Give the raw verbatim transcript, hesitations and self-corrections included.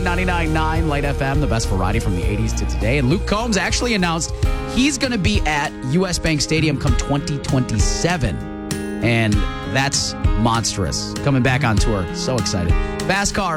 on ninety-nine point nine Light F M, the best variety from the eighties to today. And Luke Combs actually announced he's going to be at U S. Bank Stadium come twenty twenty-seven. And that's monstrous. Coming back on tour. So excited. Fast Car.